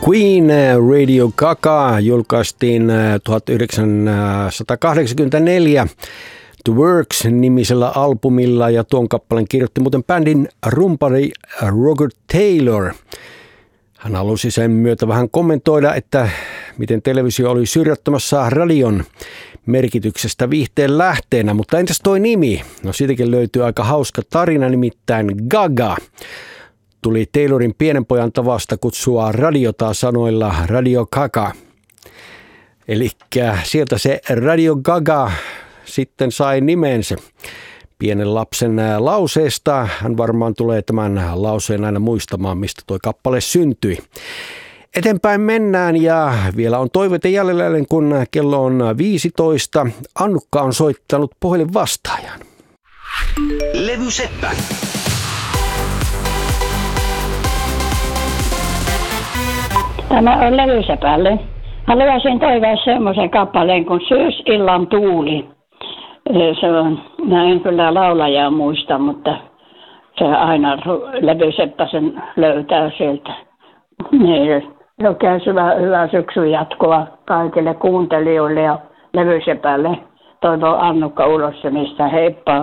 Queen, Radio Gaga julkaistiin 1984 The Works-nimisellä albumilla ja tuon kappaleen kirjoitti muuten bändin rumpali Roger Taylor. Hän halusi sen myötä vähän kommentoida, että miten televisio oli syrjäyttämässä radion merkityksestä viihteen lähteenä, mutta entäs toi nimi? No siitäkin löytyy aika hauska tarina, nimittäin Gaga tuli Taylorin pienen pojan tavasta kutsua radiota sanoilla Radio Gaga. Eli sieltä se Radio Gaga sitten sai nimensä. Pienen lapsen lauseesta hän varmaan tulee tämän lauseen aina muistamaan, mistä tuo kappale syntyi. Eteenpäin mennään ja vielä on toiveita jäljellä, kun kello on 15. Annukka on soittanut puhelin vastaajan. Levyseppä. Tämä on Levysepälle. Haluaisin toivoa semmoisen kappaleen kuin Syysillan tuuli. Se on, mä en kyllä laulajaa muista, mutta se aina Levyseppä sen löytää sieltä. Niin, oikein hyvää syksyn jatkoa kaikille kuuntelijoille ja Levysepälle. Toivon Annukka Ulossemista. Heippa!